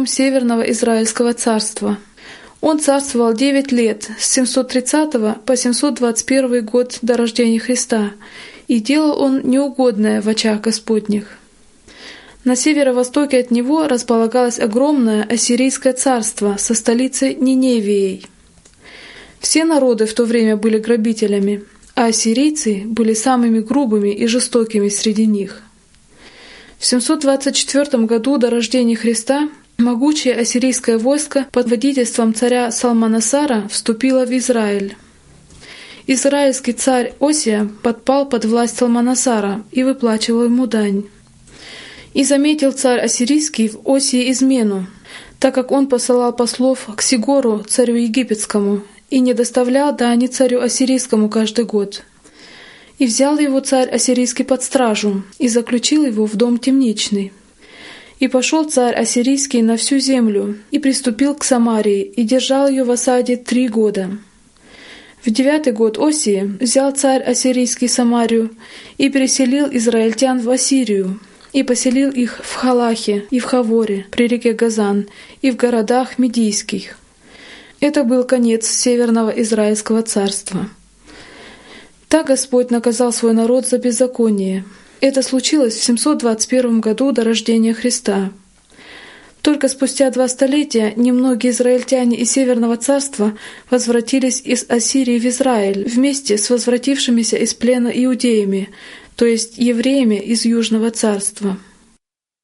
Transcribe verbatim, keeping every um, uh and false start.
царем Северного Израильского царства. Он царствовал девять лет, с семьсот тридцатого по семьсот двадцать первый год до рождения Христа, и делал он неугодное в очах Господних. На северо-востоке от него располагалось огромное ассирийское царство со столицей Ниневией. Все народы в то время были грабителями, а ассирийцы были самыми грубыми и жестокими среди них. В семьсот двадцать четвёртом году до рождения Христа могучее ассирийское войско под водительством царя Салманасара вступило в Израиль. Израильский царь Осия подпал под власть Салманасара и выплачивал ему дань. И заметил царь ассирийский в Осии измену, так как он посылал послов к Сигору, царю египетскому, и не доставлял дани царю ассирийскому каждый год. И взял его царь ассирийский под стражу, и заключил его в дом темничный. И пошел царь ассирийский на всю землю, и приступил к Самарии, и держал ее в осаде три года. В девятый год Осии взял царь ассирийский Самарию, и переселил израильтян в Ассирию, и поселил их в Халахе и в Хаворе при реке Газан, и в городах Медийских. Это был конец Северного Израильского царства. Так Господь наказал свой народ за беззаконие. Это случилось в семьсот двадцать первом году до рождения Христа. Только спустя два столетия немногие израильтяне из Северного царства возвратились из Ассирии в Израиль вместе с возвратившимися из плена иудеями, то есть евреями из Южного царства.